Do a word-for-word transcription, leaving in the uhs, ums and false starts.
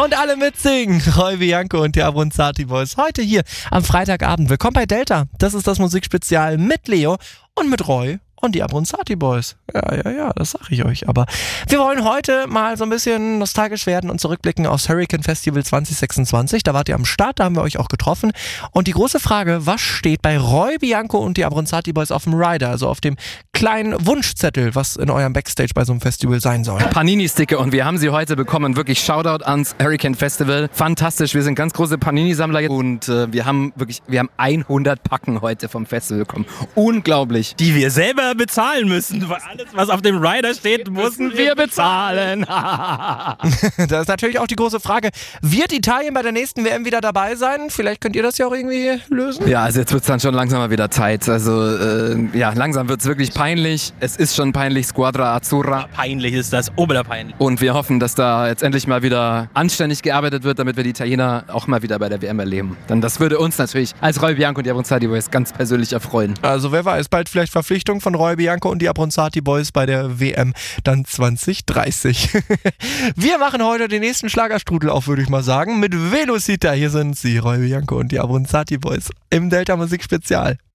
Und alle mitsingen. Roy Bianco und die Abronzati Boys. Heute hier am Freitagabend. Willkommen bei Delta. Das ist das Musikspezial mit Leo und mit Roy und die Abronzati Boys. Ja, ja, ja, das sag ich euch. Aber wir wollen heute mal so ein bisschen nostalgisch werden und zurückblicken aufs Hurricane Festival zwanzig sechsundzwanzig. Da wart ihr am Start, da haben wir euch auch getroffen. Und die große Frage, was steht bei Roy Bianco und die Abronzati Boys auf dem Rider, also auf dem kleinen Wunschzettel, was in eurem Backstage bei so einem Festival sein soll? Panini-Sticker, und wir haben sie heute bekommen. Wirklich Shoutout ans Hurricane Festival. Fantastisch, wir sind ganz große Panini-Sammler und äh, wir haben wirklich, wir haben hundert Packen heute vom Festival bekommen. Unglaublich. Die wir selber bezahlen müssen, weil alles, was auf dem Rider steht, müssen wir bezahlen. Das ist natürlich auch die große Frage, wird Italien bei der nächsten W M wieder dabei sein? Vielleicht könnt ihr das ja auch irgendwie lösen? Ja, also jetzt wird es dann schon langsam mal wieder Zeit. Also äh, ja, langsam wird es wirklich peinlich. Es ist schon peinlich, Squadra Azzurra. Peinlich ist das, oberpeinlich. Und wir hoffen, dass da jetzt endlich mal wieder anständig gearbeitet wird, damit wir die Italiener auch mal wieder bei der W M erleben. Denn das würde uns natürlich als Roy Bianco und die Abronzati Boys ganz persönlich erfreuen. Also wer weiß, bald vielleicht Verpflichtung von Roy Bianco und die Abronzati Boys bei der W M dann zwanzig dreißig. Wir machen heute den nächsten Schlagerstrudel auf, würde ich mal sagen, mit Velocita. Hier sind sie, Roy Bianco und die Abronzati Boys im Delta Musik Spezial.